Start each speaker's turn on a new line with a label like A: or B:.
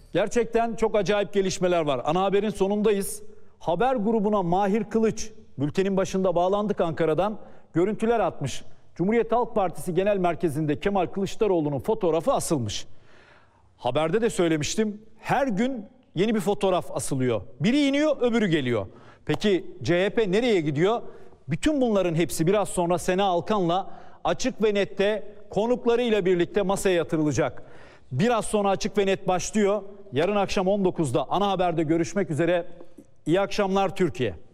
A: Gerçekten çok acayip gelişmeler var. Ana haberin sonundayız. Haber grubuna Mahir Kılıç, bültenin başında bağlandık Ankara'dan, görüntüler atmış. Cumhuriyet Halk Partisi Genel Merkezi'nde Kemal Kılıçdaroğlu'nun fotoğrafı asılmış. Haberde de söylemiştim. Her gün yeni bir fotoğraf asılıyor. Biri iniyor, öbürü geliyor. Peki CHP nereye gidiyor? Bütün bunların hepsi biraz sonra Sena Alkan'la Açık ve Net'te konuklarıyla birlikte masaya yatırılacak. Biraz sonra Açık ve Net başlıyor. Yarın akşam 19'da ana haberde görüşmek üzere. İyi akşamlar Türkiye.